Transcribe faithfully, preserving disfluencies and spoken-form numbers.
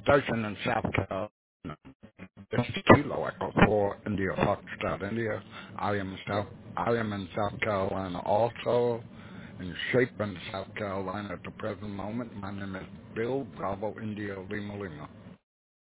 stationed in South Carolina. This is Kilo Echo for India Foxtrot, India. I am South. I am in South Carolina also, in Chapin, South Carolina at the present moment. My name is Bill Bravo India Lima Lima.